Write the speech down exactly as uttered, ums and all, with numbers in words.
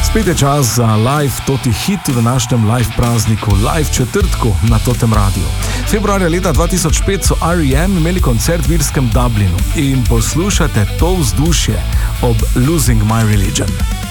Spet je čas za live toti hit v današnjem live prazniku, live četrtku na totem radiju. Februarja leta dva tisoč pet so R E M imeli koncert v irskem Dublinu in poslušate to vzdušje ob Losing My Religion.